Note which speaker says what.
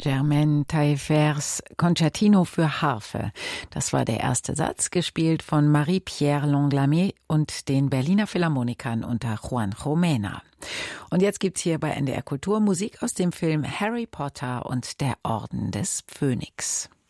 Speaker 1: Germaine Taillefer's Concertino für Harfe. Das war der erste Satz, gespielt von Marie-Pierre Langlamé und den Berliner Philharmonikern unter Juan Jomena. Und jetzt gibt's hier bei NDR Kultur Musik aus dem Film Harry Potter und der Orden des Phönix.